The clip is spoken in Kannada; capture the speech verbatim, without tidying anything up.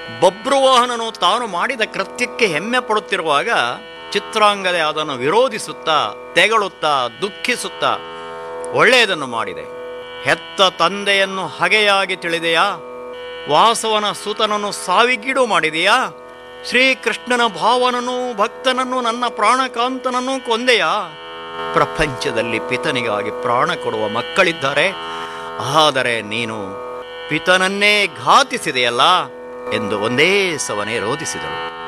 ಬಭ್ರುವಾಹನನು ತಾನು ಮಾಡಿದ ಕೃತ್ಯಕ್ಕೆ ಹೆಮ್ಮೆ ಪಡುತ್ತಿರುವಾಗ ಚಿತ್ರಾಂಗದೆ ಅದನ್ನು ವಿರೋಧಿಸುತ್ತಾ, ತೆಗಳುತ್ತಾ, ದುಃಖಿಸುತ್ತಾ, ಒಳ್ಳೆಯದನ್ನು ಮಾಡಿದೆ. ಹೆತ್ತ ತಂದೆಯನ್ನು ಹಗೆಯಾಗಿ ತಿಳಿದೆಯಾ? ವಾಸವನ ಸುತನನ್ನು ಸಾವಿಗೀಡು ಮಾಡಿದೆಯಾ? ಶ್ರೀಕೃಷ್ಣನ ಭಾವನನ್ನು, ಭಕ್ತನನ್ನು, ನನ್ನ ಪ್ರಾಣಕಾಂತನನ್ನು ಕೊಂದೆಯಾ? ಪ್ರಪಂಚದಲ್ಲಿ ಪಿತನಿಗಾಗಿ ಪ್ರಾಣ ಕೊಡುವ ಮಕ್ಕಳಿದ್ದಾರೆ, ಆದರೆ ನೀನು ಪಿತನನ್ನೇ ಘಾತಿಸಿದೆಯಲ್ಲ ಎಂದು ಒಂದೇ ಸವನೆ ರೋಧಿಸಿದಳು.